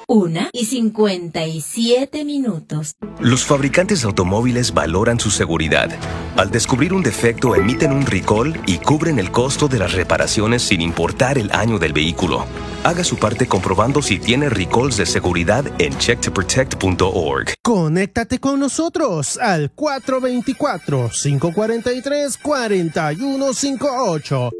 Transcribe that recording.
1:57. Los fabricantes de automóviles valoran su seguridad. Al descubrir un defecto, emiten un recall y cubren el costo de las reparaciones sin importar el año del vehículo. Haga su parte comprobando si tiene recalls de seguridad en checktoprotect.org. Conéctate con nosotros al 424-543-4158.